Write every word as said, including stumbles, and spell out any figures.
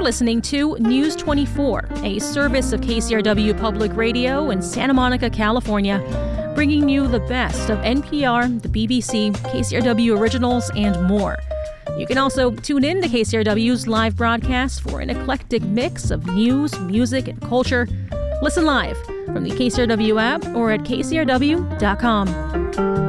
listening to News twenty-four, a service of K C R W Public Radio in Santa Monica, California, bringing you the best of N P R, the B B C, K C R W Originals, and more. You can also tune in to K C R W's live broadcast for an eclectic mix of news, music, and culture. Listen live from the K C R W app or at K C R W dot com.